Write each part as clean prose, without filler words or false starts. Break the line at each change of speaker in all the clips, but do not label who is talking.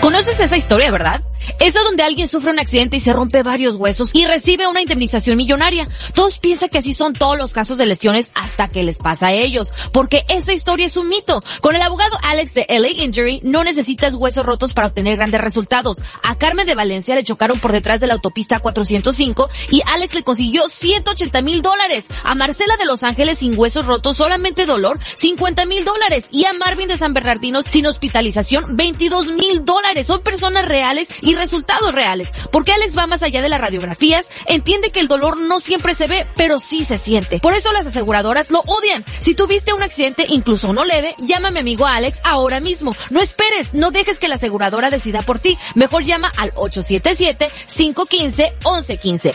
¿Conoces esa historia, verdad? Esa donde alguien sufre un accidente y se rompe varios huesos y recibe una indemnización millonaria. Todos piensan que así son todos los casos de lesiones hasta que les pasa a ellos, porque esa historia es un mito. Con el abogado Alex de LA Injury no necesitas huesos rotos para obtener grandes resultados. A Carmen de Valencia le chocaron por detrás de la autopista 405 y Alex le consiguió $180,000. A Marcela de Los Ángeles sin huesos rotos, solamente dolor, $50,000. Y a Marvin de San Bernardino sin hospitalización, $22,000. Son personas reales y resultados reales, porque Alex va más allá de las radiografías, entiende que el dolor no siempre se ve, pero sí se siente. Por eso las aseguradoras lo odian. Si tuviste un accidente, incluso no leve, llama a mi amigo Alex ahora mismo. No esperes, no dejes que la aseguradora decida por ti. Mejor llama al 877-515-1115.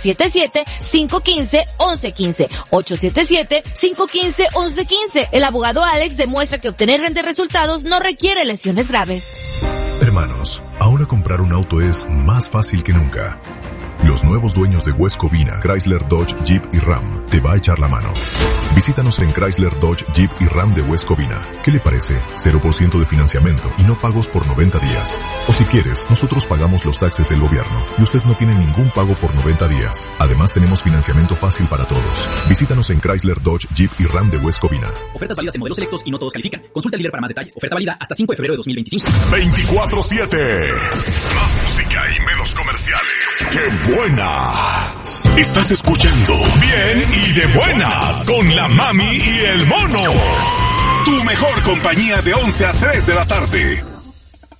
877-515-1115. 877-515-1115. El abogado Alex demuestra que obtener grandes resultados no requiere lesiones graves.
Hermanos, ahora comprar un auto es más fácil que nunca. Los nuevos dueños de West Covina, Chrysler, Dodge, Jeep y Ram, te va a echar la mano. Visítanos en Chrysler, Dodge, Jeep y Ram de West Covina. ¿Qué le parece? 0% de financiamiento y no pagos por 90 días. O si quieres, nosotros pagamos los taxes del gobierno y usted no tiene ningún pago por 90 días. Además, tenemos financiamiento fácil para todos. Visítanos en Chrysler, Dodge, Jeep y Ram de West Covina.
Ofertas válidas en modelos selectos y no todos califican. Consulta al dealer para más detalles. Oferta válida hasta 5 de febrero de 2025.
24/7. Más música y menos comerciales. ¡Qué buena! Estás escuchando Bien y de Buenas con la Mami y el Mono. Tu mejor compañía de 11 a 3 de la tarde.